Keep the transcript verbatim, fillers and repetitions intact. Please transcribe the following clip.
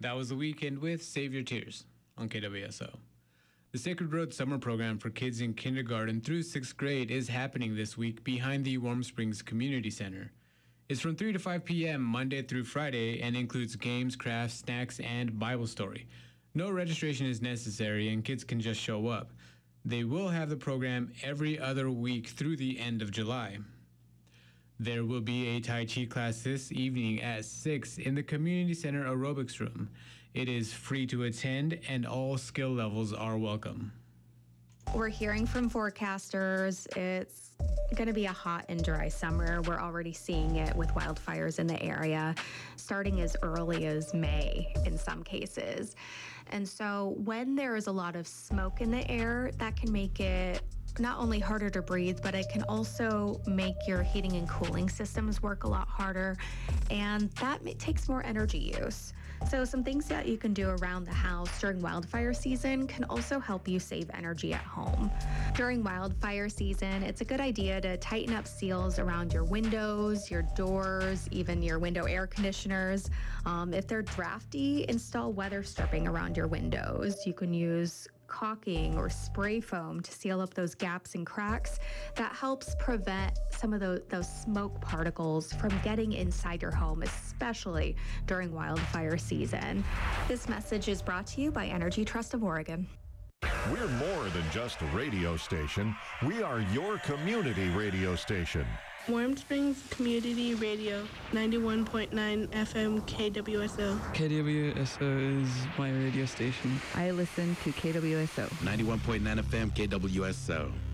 That was The Weekend with Save Your Tears on K W S O. The Sacred Road Summer Program for kids in kindergarten through sixth grade is happening this week behind the Warm Springs Community Center. It's from three to five p.m. Monday through Friday and includes games, crafts, snacks, and Bible story. No registration is necessary and kids can just show up. They will have the program every other week through the end of July. There will be a Tai Chi class this evening at six in the Community Center Aerobics Room. It is free to attend and all skill levels are welcome. We're hearing from forecasters it's going to be a hot and dry summer. We're already seeing it with wildfires in the area, starting as early as May in some cases. And so when there is a lot of smoke in the air, that can make it not only harder to breathe, but it can also make your heating and cooling systems work a lot harder, and that takes more energy use. So some things that you can do around the house during wildfire season can also help you save energy at home. During wildfire season, it's a good idea to tighten up seals around your windows, your doors, even your window air conditioners. Um, if they're drafty, install weather stripping around your windows. You can use caulking or spray foam to seal up those gaps and cracks. That helps prevent some of those, those smoke particles from getting inside your home, especially during wildfire season. This message is brought to you by Energy Trust of Oregon. We're more than just a radio station. We are your community radio station. Warm Springs Community Radio, ninety-one point nine F M K W S O. K W S O is my radio station. I listen to K W S O. ninety-one point nine F M K W S O.